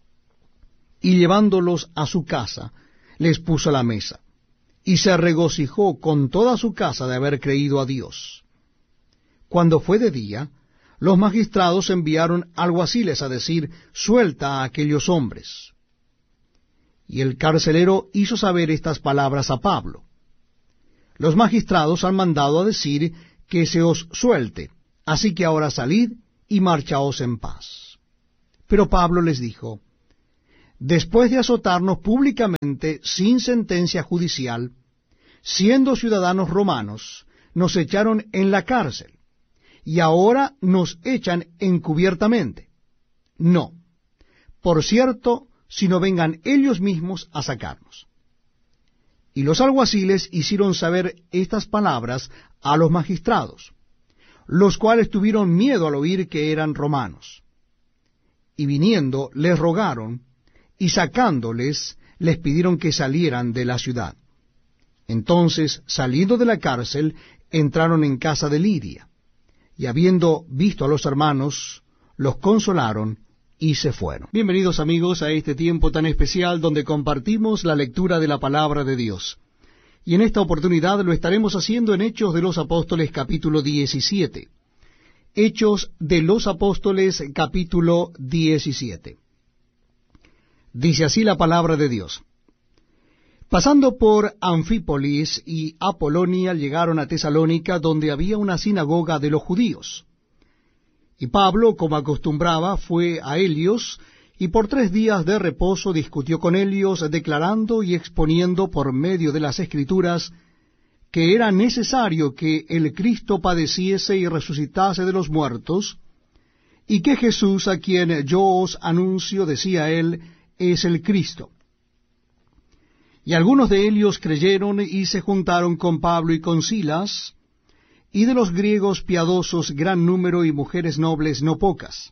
Y llevándolos a su casa, les puso la mesa, y se regocijó con toda su casa de haber creído a Dios. Cuando fue de día, los magistrados enviaron alguaciles a decir, suelta a aquellos hombres. Y el carcelero hizo saber estas palabras a Pablo. los magistrados han mandado a decir que se os suelte, así que ahora salid y marchaos en paz. Pero Pablo les dijo, después de azotarnos públicamente sin sentencia judicial, siendo ciudadanos romanos, nos echaron en la cárcel, y ahora nos echan encubiertamente. No, por cierto, sino vengan ellos mismos a sacarnos. Y los alguaciles hicieron saber estas palabras a los magistrados, los cuales tuvieron miedo al oír que eran romanos. Y viniendo les rogaron, y sacándoles, les pidieron que salieran de la ciudad. Entonces, saliendo de la cárcel, entraron en casa de Lidia, y habiendo visto a los hermanos, los consolaron y se fueron. Bienvenidos amigos a este tiempo tan especial donde compartimos la lectura de la palabra de Dios. Y en esta oportunidad lo estaremos haciendo en Hechos de los Apóstoles capítulo 17. Hechos de los Apóstoles capítulo 17. Dice así la palabra de Dios. Pasando por Anfípolis y Apolonia llegaron a Tesalónica, donde había una sinagoga de los judíos. Y Pablo, como acostumbraba, fue a ellos, y por 3 días de reposo discutió con ellos, declarando y exponiendo por medio de las Escrituras que era necesario que el Cristo padeciese y resucitase de los muertos, y que Jesús, a quien yo os anuncio, decía él, es el Cristo. Y algunos de ellos creyeron y se juntaron con Pablo y con Silas, y de los griegos piadosos gran número y mujeres nobles no pocas.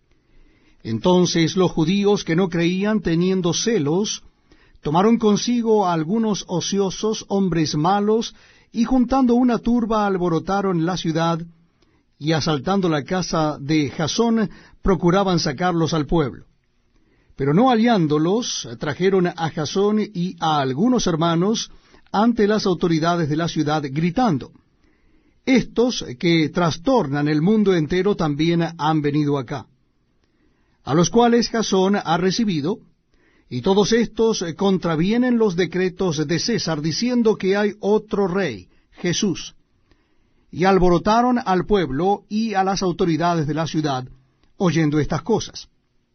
Entonces los judíos que no creían, teniendo celos, tomaron consigo a algunos ociosos, hombres malos, y juntando una turba alborotaron la ciudad, y asaltando la casa de Jasón, procuraban sacarlos al pueblo. Pero no hallándolos, trajeron a Jasón y a algunos hermanos ante las autoridades de la ciudad, gritando, estos que trastornan el mundo entero también han venido acá. A los cuales Jasón ha recibido, y todos estos contravienen los decretos de César, diciendo que hay otro rey, Jesús. Y alborotaron al pueblo y a las autoridades de la ciudad, oyendo estas cosas.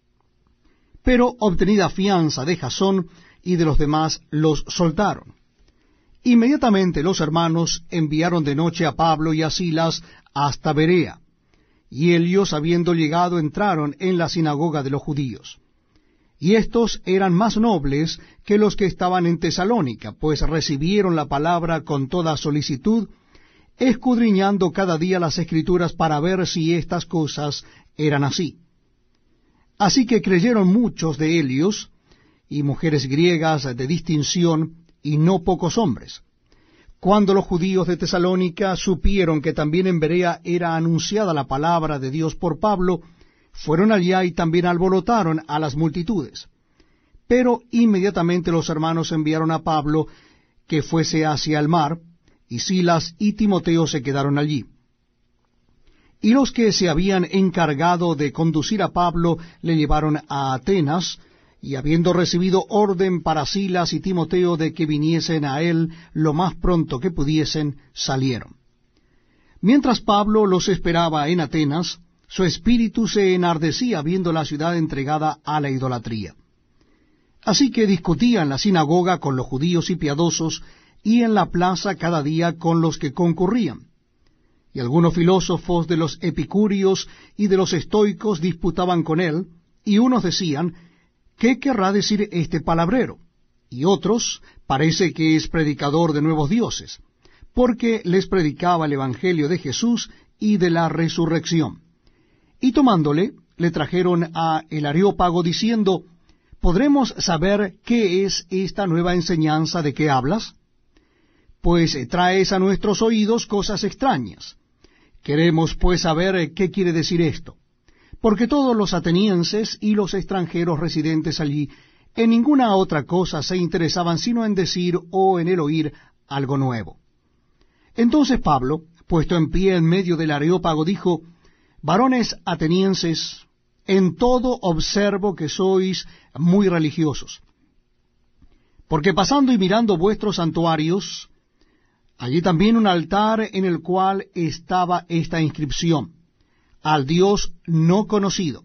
Pero obtenida fianza de Jasón y de los demás, los soltaron. Inmediatamente los hermanos enviaron de noche a Pablo y a Silas hasta Berea, y ellos, habiendo llegado, entraron en la sinagoga de los judíos. Y estos eran más nobles que los que estaban en Tesalónica, pues recibieron la palabra con toda solicitud, escudriñando cada día las Escrituras para ver si estas cosas eran así. Así que creyeron muchos de ellos, y mujeres griegas de distinción, y no pocos hombres. Cuando los judíos de Tesalónica supieron que también en Berea era anunciada la palabra de Dios por Pablo, fueron allá y también alborotaron a las multitudes. Pero inmediatamente los hermanos enviaron a Pablo que fuese hacia el mar, y Silas y Timoteo se quedaron allí. Y los que se habían encargado de conducir a Pablo le llevaron a Atenas, y habiendo recibido orden para Silas y Timoteo de que viniesen a él lo más pronto que pudiesen, salieron. Mientras Pablo los esperaba en Atenas, su espíritu se enardecía viendo la ciudad entregada a la idolatría. Así que discutía en la sinagoga con los judíos y piadosos, y en la plaza cada día con los que concurrían. Y algunos filósofos de los epicúreos y de los estoicos disputaban con él, y unos decían, ¿qué querrá decir este palabrero? Y otros, parece que es predicador de nuevos dioses, porque les predicaba el evangelio de Jesús y de la resurrección. Y tomándole, le trajeron a el Areópago, diciendo, ¿podremos saber qué es esta nueva enseñanza de que hablas? Pues traes a nuestros oídos cosas extrañas. Queremos pues saber qué quiere decir esto. Porque todos los atenienses y los extranjeros residentes allí en ninguna otra cosa se interesaban sino en decir o en el oír algo nuevo. Entonces Pablo, puesto en pie en medio del Areópago, dijo, varones atenienses, en todo observo que sois muy religiosos. Porque pasando y mirando vuestros santuarios, allí también un altar en el cual estaba esta inscripción: al Dios no conocido.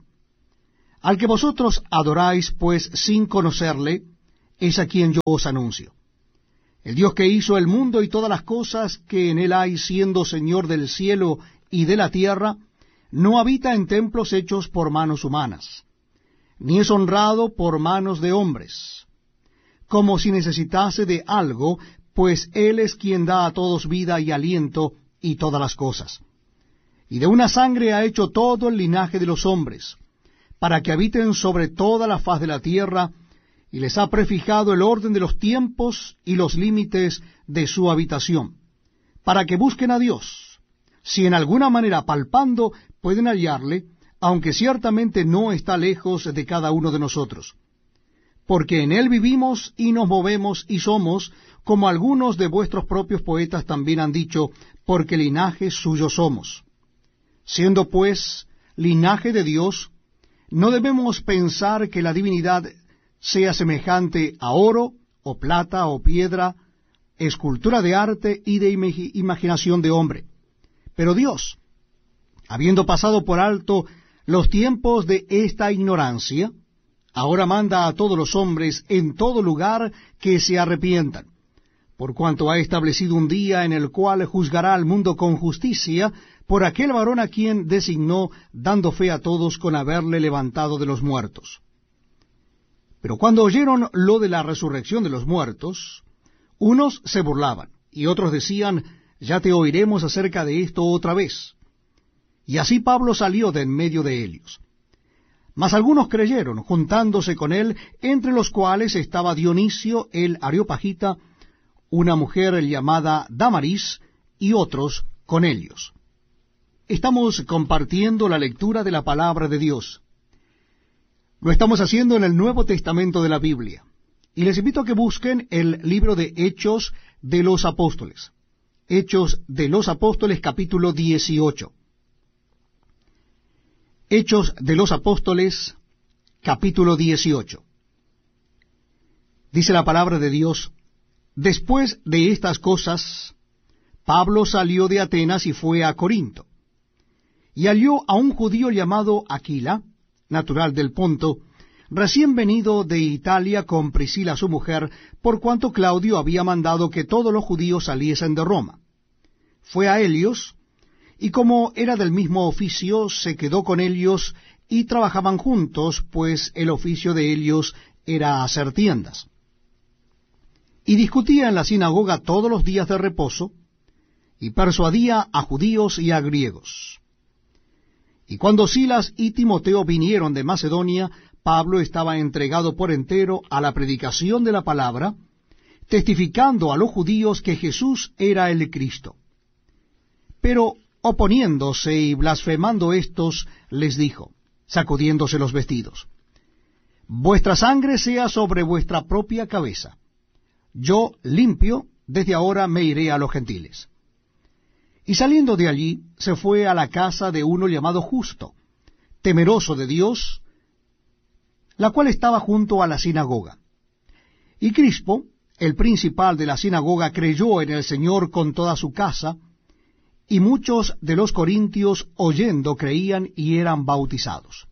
Al que vosotros adoráis, pues sin conocerle, es a quien yo os anuncio. El Dios que hizo el mundo y todas las cosas que en él hay, siendo Señor del cielo y de la tierra, no habita en templos hechos por manos humanas, ni es honrado por manos de hombres, como si necesitase de algo, pues él es quien da a todos vida y aliento y todas las cosas. Y de una sangre ha hecho todo el linaje de los hombres, para que habiten sobre toda la faz de la tierra, y les ha prefijado el orden de los tiempos y los límites de su habitación, para que busquen a Dios, si en alguna manera palpando pueden hallarle, aunque ciertamente no está lejos de cada uno de nosotros. Porque en él vivimos y nos movemos y somos, como algunos de vuestros propios poetas también han dicho, porque linaje suyo somos. Siendo pues linaje de Dios, no debemos pensar que la divinidad sea semejante a oro, o plata, o piedra, escultura de arte y de imaginación de hombre. Pero Dios, habiendo pasado por alto los tiempos de esta ignorancia, ahora manda a todos los hombres en todo lugar que se arrepientan, por cuanto ha establecido un día en el cual juzgará al mundo con justicia, por aquel varón a quien designó, dando fe a todos con haberle levantado de los muertos. Pero cuando oyeron lo de la resurrección de los muertos, unos se burlaban, y otros decían: ya te oiremos acerca de esto otra vez. Y así Pablo salió de en medio de ellos. Mas algunos creyeron, juntándose con él, entre los cuales estaba Dionisio el Areopagita, una mujer llamada Damaris, y otros con ellos. Estamos compartiendo la lectura de la palabra de Dios. Lo estamos haciendo en el Nuevo Testamento de la Biblia. Y les invito a que busquen el libro de Hechos de los Apóstoles. Hechos de los Apóstoles, capítulo 18. Hechos de los Apóstoles, capítulo 18. Dice la palabra de Dios: después de estas cosas, Pablo salió de Atenas y fue a Corinto. Y halló a un judío llamado Aquila, natural del Ponto, recién venido de Italia con Priscila su mujer, por cuanto Claudio había mandado que todos los judíos saliesen de Roma. Fue a Helios, y como era del mismo oficio, se quedó con ellos, y trabajaban juntos, pues el oficio de Helios era hacer tiendas. Y discutía en la sinagoga todos los días de reposo, y persuadía a judíos y a griegos. Y cuando Silas y Timoteo vinieron de Macedonia, Pablo estaba entregado por entero a la predicación de la palabra, testificando a los judíos que Jesús era el Cristo. Pero oponiéndose y blasfemando éstos, les dijo, sacudiéndose los vestidos: vuestra sangre sea sobre vuestra propia cabeza. Yo, limpio, desde ahora me iré a los gentiles. Y saliendo de allí, se fue a la casa de uno llamado Justo, temeroso de Dios, la cual estaba junto a la sinagoga. Y Crispo, el principal de la sinagoga, creyó en el Señor con toda su casa, y muchos de los corintios, oyendo, creían y eran bautizados.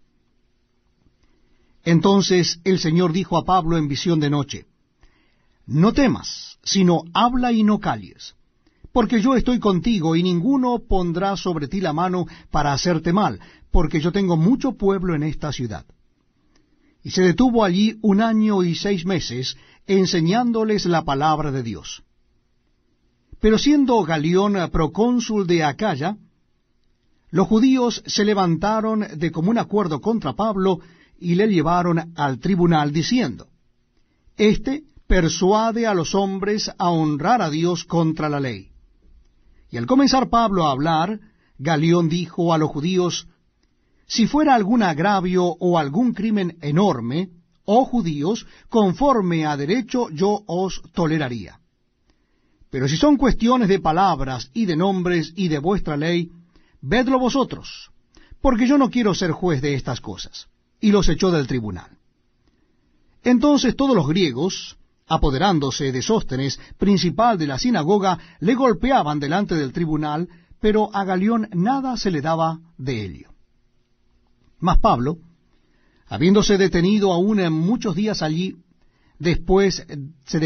Entonces el Señor dijo a Pablo en visión de noche: no temas, sino habla y no calles, porque yo estoy contigo, y ninguno pondrá sobre ti la mano para hacerte mal, porque yo tengo mucho pueblo en esta ciudad. Y se detuvo allí 1 año y 6 meses, enseñándoles la palabra de Dios. Pero siendo Galión procónsul de Acaya, los judíos se levantaron de común acuerdo contra Pablo, y le llevaron al tribunal, diciendo: este persuade a los hombres a honrar a Dios contra la ley. Y al comenzar Pablo a hablar, Galión dijo a los judíos: si fuera algún agravio o algún crimen enorme, oh judíos, conforme a derecho yo os toleraría. Pero si son cuestiones de palabras y de nombres y de vuestra ley, vedlo vosotros, porque yo no quiero ser juez de estas cosas. Y los echó del tribunal. Entonces todos los griegos apoderándose de Sóstenes, principal de la sinagoga, le golpeaban delante del tribunal, pero a Galión nada se le daba de ello. Mas Pablo, habiéndose detenido aún en muchos días allí, después se